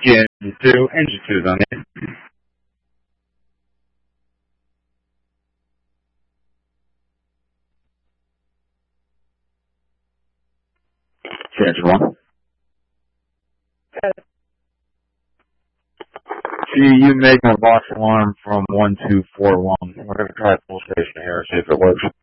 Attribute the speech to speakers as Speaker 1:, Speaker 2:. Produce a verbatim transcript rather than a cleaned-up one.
Speaker 1: Gen two, engine two is on there. Engine one. See, you make a box alarm from one two four one. We're going to try full station here, see if it works.